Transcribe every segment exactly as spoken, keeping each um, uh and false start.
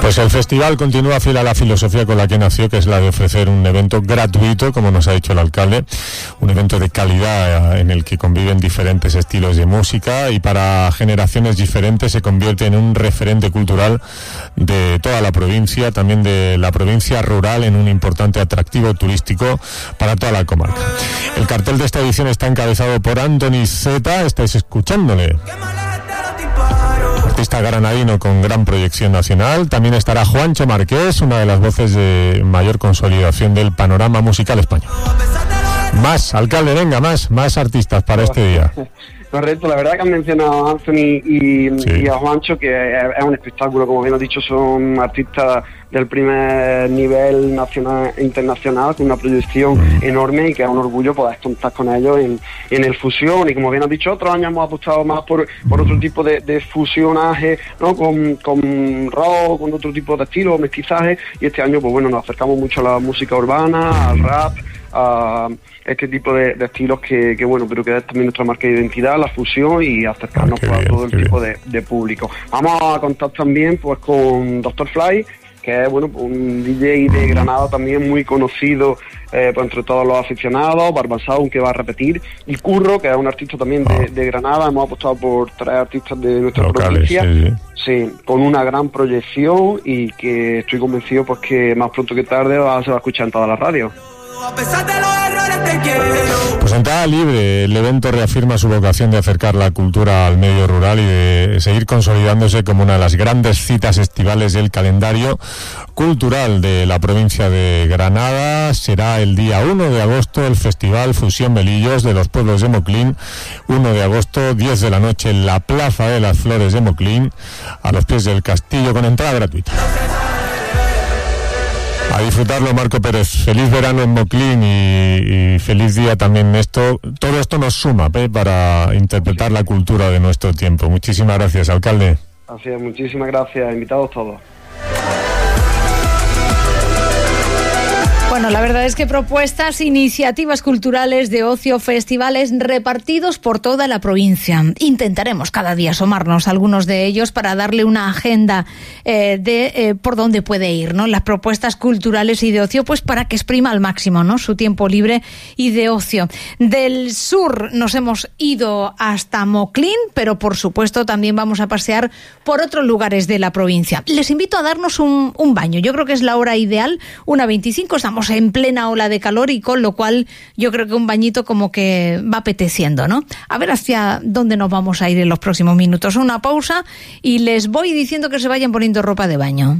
Pues el festival continúa fiel a la filosofía con la que nació, que es la de ofrecer un evento gratuito, como nos ha dicho el alcalde, un evento de calidad en el que conviven diferentes estilos de música y para generaciones diferentes se convierte en un referente cultural de toda la provincia, también de la provincia rural, en un importante atractivo turístico para toda la comarca. El cartel de esta edición está encabezado por Anthony Zeta, estáis escuchándole. Artista granadino con gran proyección nacional. También estará Juancho Marqués, una de las voces de mayor consolidación del panorama musical español. Más, alcalde, venga, más, más artistas para este día. Correcto, la verdad que han mencionado a Anthony y, sí. y a Juancho, que es un espectáculo, como bien has dicho, son artistas del primer nivel nacional e internacional, con una proyección mm. enorme y que es un orgullo poder contar con ellos en, en el fusión. Y como bien has dicho, otros años hemos apostado más por, por otro tipo de, de fusionaje, ¿no? Con, con rock, con otro tipo de estilo, mestizaje, y este año pues bueno, nos acercamos mucho a la música urbana, al rap, a este tipo de, de estilos que, que bueno, pero que es también nuestra marca de identidad, la fusión, y acercarnos ah, pues, bien, a todo el tipo de, de público. Vamos a contar también pues con doctor Fly, que es bueno, un D J de Granada también muy conocido eh, pues, entre todos los aficionados, Barba Sound, que va a repetir, y Curro, que es un artista también de, oh. de Granada. Hemos apostado por tres artistas de nuestra Locales, provincia, sí, sí. sí, con una gran proyección, y que estoy convencido pues que más pronto que tarde se va a escuchar en todas las radios. A pesar de los errores te quiero. Pues entrada libre, el evento reafirma su vocación de acercar la cultura al medio rural y de seguir consolidándose como una de las grandes citas estivales del calendario cultural de la provincia de Granada. Será el día uno de agosto el Festival Fusión Velillos de los Pueblos de Moclín, uno de agosto, diez de la noche, en la Plaza de las Flores de Moclín, a los pies del castillo, con entrada gratuita. A disfrutarlo, Marco Pérez. Feliz verano en Moclín y, y feliz día también, Néstor. Todo esto nos suma ¿eh? para interpretar la cultura de nuestro tiempo. Muchísimas gracias, alcalde. Así es, muchísimas gracias. Invitados todos. Bueno, la verdad es que propuestas, iniciativas culturales, de ocio, festivales repartidos por toda la provincia. Intentaremos cada día asomarnos a algunos de ellos para darle una agenda eh, de eh, por dónde puede ir, ¿no? Las propuestas culturales y de ocio, pues para que exprima al máximo, ¿no? Su tiempo libre y de ocio. Del sur nos hemos ido hasta Moclín, pero por supuesto también vamos a pasear por otros lugares de la provincia. Les invito a darnos un, un baño. Yo creo que es la hora ideal, una veinticinco, estamos en plena ola de calor, y con lo cual yo creo que un bañito como que va apeteciendo, ¿no? A ver hacia dónde nos vamos a ir en los próximos minutos. Una pausa y les voy diciendo que se vayan poniendo ropa de baño.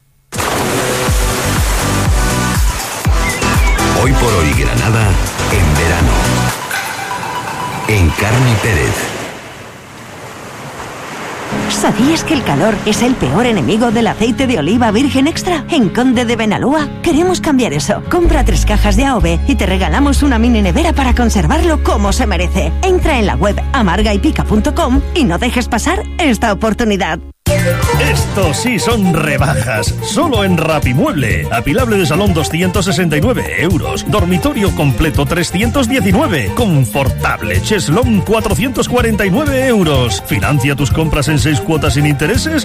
Hoy por hoy Granada en verano. En Carmen Pérez. ¿Sabías que el calor es el peor enemigo del aceite de oliva virgen extra? En Conde de Benalúa queremos cambiar eso. Compra tres cajas de A O V y te regalamos una mini nevera para conservarlo como se merece. Entra en la web amarga y pica punto com y no dejes pasar esta oportunidad. Esto sí son rebajas, solo en Rapimueble. Apilable de salón doscientos sesenta y nueve euros, dormitorio completo trescientos diecinueve, confortable cheslón cuatrocientos cuarenta y nueve euros. Financia tus compras en seis cuotas sin intereses